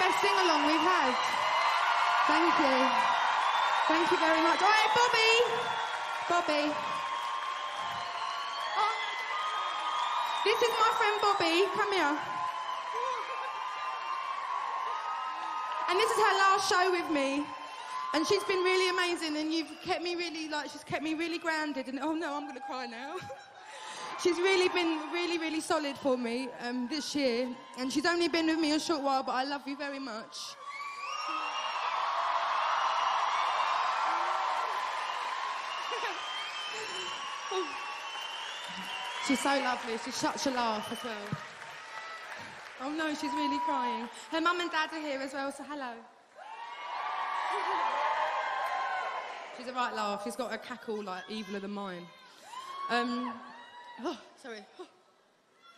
best sing-along we've had. Thank you. Thank you very much. All right, Bobby. Oh, this is my friend Bobby. Come here. And this is her last show with me. And she's been really amazing, and you've kept me really, she's kept me really grounded. And, oh no, I'm going to cry now. She's really been really solid for me this year. And she's only been with me a short while, but I love you very much. She's so lovely. She's such a laugh as well. Oh no, she's really crying. Her mum and dad are here as well, so hello. She's a right laugh. She's got a cackle like eviler than mine. Oh, sorry.